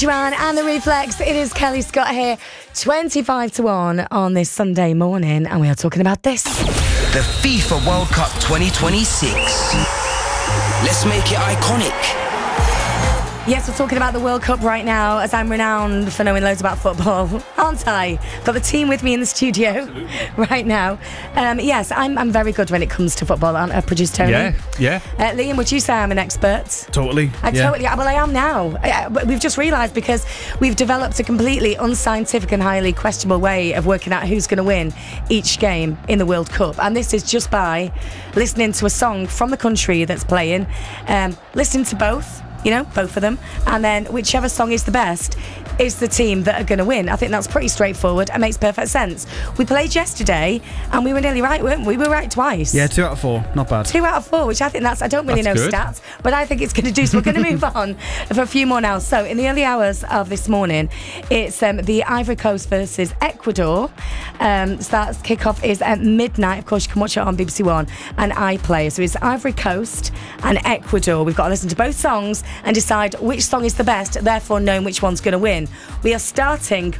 Duran and the Reflex. It is Kelly Scott here, 25-1 on this Sunday morning, and we are talking about this. The FIFA World Cup 2026. Let's make it iconic. Yes, we're talking about the World Cup right now, as I'm renowned for knowing loads about football, aren't I? Got the team with me in the studio right now. Yes, I'm very good when it comes to football, aren't I, producer Tony? Yeah. Liam, would you say I'm an expert? Totally. Well, I am now. We've just realised because we've developed a completely unscientific and highly questionable way of working out who's going to win each game in the World Cup. And this is just by listening to a song from the country that's playing, listening to both of them, and then whichever song is the best is the team that are going to win. I think that's pretty straightforward and makes perfect sense. We played yesterday and we were nearly right, weren't we? We were right twice. Yeah, 2 out of 4, not bad. 2 out of 4, which I think I don't really know good. stats, but I think it's going to do. So we're going to move on for a few more now. So in the early hours of this morning, it's the Ivory Coast versus Ecuador. So that kickoff is at midnight. Of course, you can watch it on BBC One and iPlayer. So it's Ivory Coast and Ecuador. We've got to listen to both songs and decide which song is the best, therefore knowing which one's going to win. We are starting